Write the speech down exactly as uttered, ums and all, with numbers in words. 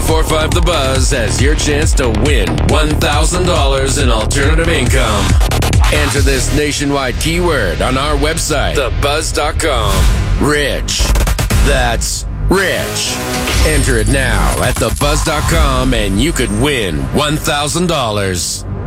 four five The Buzz has your chance to win one thousand dollars in alternative income. Enter this nationwide keyword on our website, the buzz dot com. Rich. That's rich. Enter it now at the buzz dot com and you could win one thousand dollars.